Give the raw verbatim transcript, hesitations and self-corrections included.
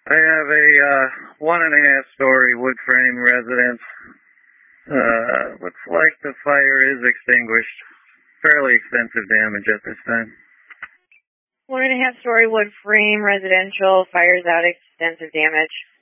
I have a uh, one and a half story wood frame residence. Uh, looks like the fire is extinguished. Fairly extensive damage at this time. One and a half story wood frame residential, fires out, extensive damage.